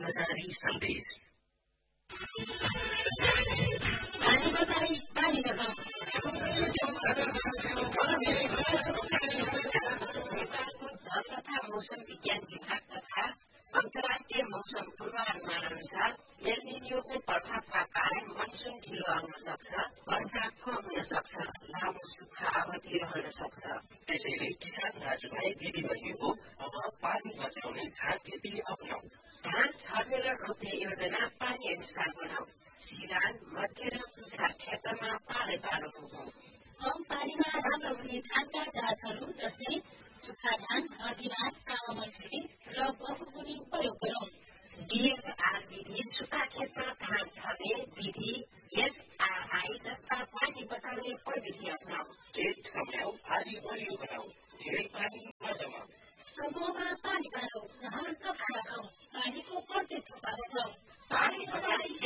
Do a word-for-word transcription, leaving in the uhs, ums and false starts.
हजारी सन्देश। पानी बचाई पानी बचाऊ। जल तथा मौसम विज्ञान विभाग तथा अन्तर्राष्ट्रिय मौसम पूर्वानुमान अनुसार एल निनो प्रभावका कारण मनसुन ढिलो आउन सक्छ, वर्षा कम हुन सक्छ, लामो सुक्खा अवधि रहन सक्छ। त्यसैले किसान दाजुभाइ दिदीबहिनीको अब पानी बचाउने धान खेती अपनाऊ। धान छर्नेर रोप्ने योजना पानी अनुसार बनाऊ। सिरान मध्य र पुछा क्षेत्रमा पालै पालो रोपौँ। कम पानीमा राम्रो हुने धानका जातहरू जस्तै सुक्खा धान, हर्दीनाथ, कालो मन्सुरी र बहुगुणी प्रयोग गरौँ। डीएसआर विधि सुक्खा खेतमा धान छर्ने विधि, एसआरआई जस्ता पानी बचाउने प्रविधि अपनाऊ। खेत सम्याउ, आली बलियो बनाऊ, धेरै पानी नजमाऊ। समूहमा पानी बाँडौँ, नहर सफा राखौँ, पानीको बढ्दै थोपा बचाऊ। पानी बचाई